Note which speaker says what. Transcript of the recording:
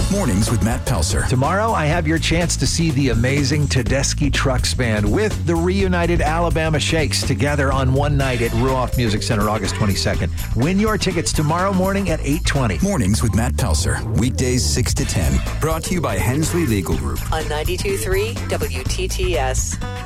Speaker 1: Mornings with Matt Pelser.
Speaker 2: Tomorrow, I have your chance to see the amazing Tedeschi Trucks Band with the reunited Alabama Shakes together on one night at Ruoff Music Center, August 22nd. Win your tickets tomorrow morning at 8:20.
Speaker 1: Mornings with Matt Pelser. Weekdays 6 to 10. Brought to you by Hensley Legal Group.
Speaker 3: On 92.3 WTTS.